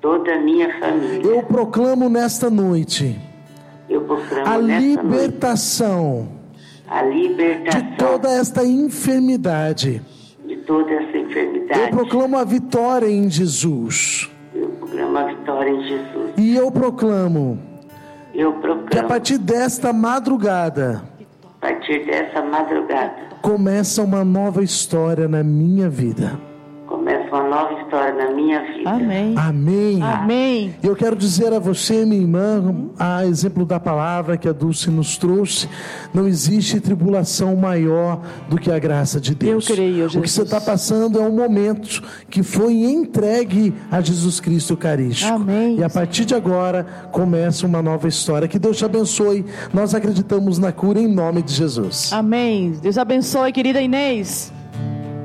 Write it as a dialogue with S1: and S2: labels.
S1: toda a minha família.
S2: Eu proclamo nesta noite a libertação de toda esta enfermidade. Eu proclamo a vitória em Jesus. E eu proclamo que a partir desta madrugada começa uma nova história na minha vida.
S3: Amém.
S2: Amém.
S3: Amém.
S2: Eu quero dizer a você, minha irmã, a exemplo da palavra que a Dulce nos trouxe, não existe tribulação maior do que a graça de Deus.
S3: Eu creio, Jesus.
S2: O que você está passando é um momento que foi entregue a Jesus Cristo Eucarístico.
S3: Amém.
S2: E a partir de agora começa uma nova história. Que Deus te abençoe. Nós acreditamos na cura em nome de Jesus.
S3: Amém. Deus abençoe, querida Inês.